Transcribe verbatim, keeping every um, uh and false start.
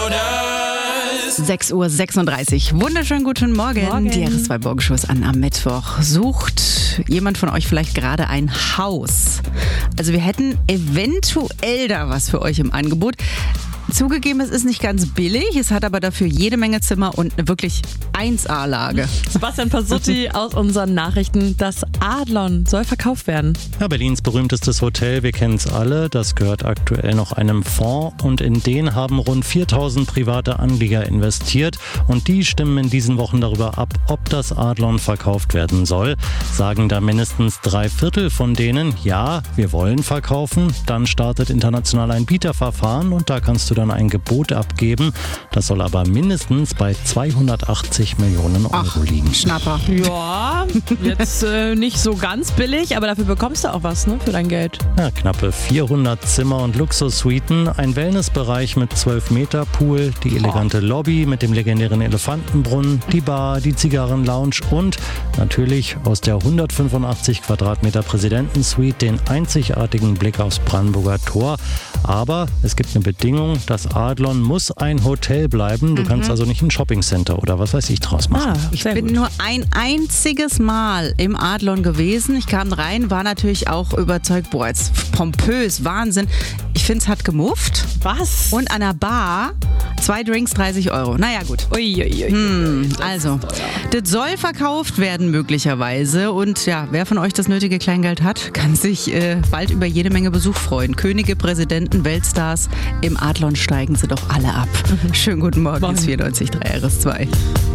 sechs Uhr sechsunddreißig. Wunderschönen guten Morgen. Morgen. Die R S zwei Morgenshows an am Mittwoch. Sucht jemand von euch vielleicht gerade ein Haus? Also wir hätten eventuell da was für euch im Angebot. Zugegeben, es ist nicht ganz billig, es hat aber dafür jede Menge Zimmer und eine wirklich eins A-Lage. Sebastian Pasutti aus unseren Nachrichten. Das Adlon soll verkauft werden. Ja, Berlins berühmtestes Hotel, wir kennen es alle, das gehört aktuell noch einem Fonds und in den haben rund viertausend private Anleger investiert und die stimmen in diesen Wochen darüber ab, ob das Adlon verkauft werden soll. Sagen da mindestens drei Viertel von denen, ja, wir wollen verkaufen. Dann startet international ein Bieterverfahren und da kannst du dann ein Gebot abgeben. Das soll aber mindestens bei zweihundertachtzig Millionen Euro Ach, liegen. Schnapper. Ja, jetzt äh, nicht so ganz billig, aber dafür bekommst du auch was, ne, für dein Geld. Ja, knappe vierhundert Zimmer und Luxussuiten, ein Wellnessbereich mit zwölf Meter Pool, die elegante Lobby mit dem legendären Elefantenbrunnen, die Bar, die Zigarrenlounge und natürlich aus der hundertfünfundachtzig Quadratmeter Präsidentensuite den einzigartigen Blick aufs Brandenburger Tor. Aber es gibt eine Bedingung, das Adlon muss ein Hotel bleiben. Du mhm. kannst also nicht ein Shoppingcenter oder was weiß ich draus machen. Ah, Ich bin gut. nur ein einziges Mal im Adlon gewesen. Ich kam rein, war natürlich auch überzeugt, boah, jetzt pompös, Wahnsinn. Ich finde, es hat gemufft. Was? Und an der Bar zwei Drinks, dreißig Euro. Naja, gut. Uiuiui. Hm, also, das soll verkauft werden möglicherweise. Und ja, wer von euch das nötige Kleingeld hat, kann sich äh, bald über jede Menge Besuch freuen. Könige, Präsidenten, Weltstars, im Adlon steigen sie doch alle ab. Mhm. Schönen guten Morgen, Morgen. ist vierundneunzig Komma drei R S zwei.